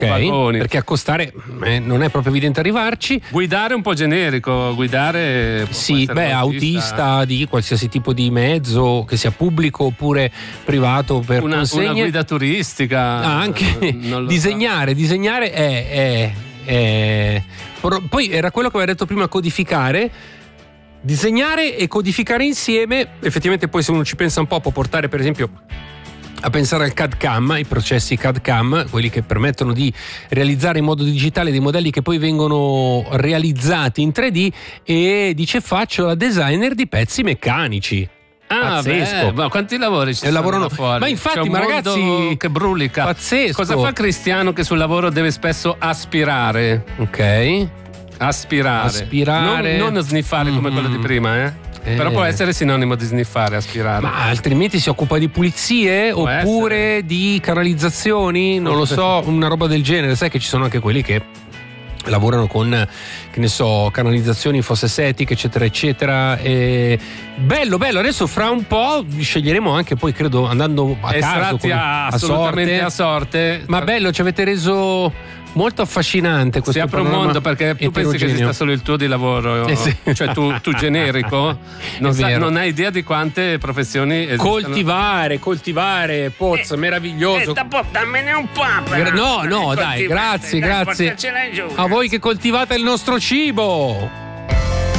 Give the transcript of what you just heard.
vagoni. Perché accostare non è proprio evidente arrivarci. Guidare un po' generico, guidare sì, autista di qualsiasi tipo di mezzo, che sia pubblico oppure privato, per una guida turistica. Anche disegnare è poi era quello che aveva detto prima, codificare. Disegnare e codificare insieme, effettivamente poi se uno ci pensa un po' può portare per esempio a pensare al CAD-CAM, ai processi CAD-CAM, quelli che permettono di realizzare in modo digitale dei modelli che poi vengono realizzati in 3D, e dice faccio la designer di pezzi meccanici. Pazzesco. Ma quanti lavori ci sono fuori? Ma infatti, ma ragazzi, che brulica. Pazzesco. Cosa fa Cristiano che sul lavoro deve spesso aspirare? Ok. Aspirare. Non sniffare come quello di prima, Però può essere sinonimo di sniffare, aspirare. Ma altrimenti si occupa di pulizie oppure di canalizzazioni, non lo so, una roba del genere. Sai che ci sono anche quelli che lavorano con, che ne so, canalizzazioni, fosse settiche, eccetera eccetera. Bello, adesso fra un po' sceglieremo anche, poi credo andando a caso, assolutamente a sorte. Ma bello, ci avete reso molto affascinante questo. Si apre un mondo, perché tu pensi che esista solo il tuo di lavoro, sì. Cioè tu generico non hai idea di quante professioni esistono. Coltivare Poz, meraviglioso. Dammene un po'. No, dai, grazie. A voi che coltivate il nostro cibo.